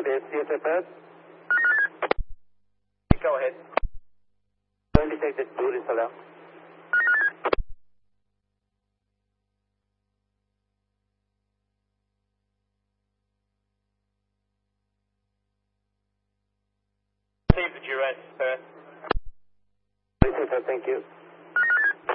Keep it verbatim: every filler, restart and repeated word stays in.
Perth, C S A Perth. Go ahead. Undetected tourist alarm. Receive the Duras, Perth. C S A Perth, thank you.